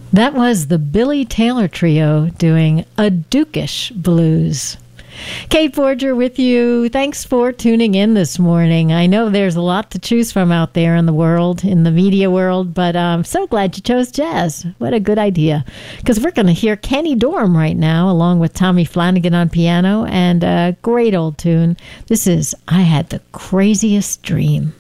That was the Billy Taylor Trio doing A Dukish Blues. Kate Forger with you. Thanks for tuning in this morning. I know there's a lot to choose from out there in the world, in the media world, but I'm so glad you chose jazz. What a good idea. Because we're going to hear Kenny Dorham right now, along with Tommy Flanagan on piano, and a great old tune. This is I Had the Craziest Dream.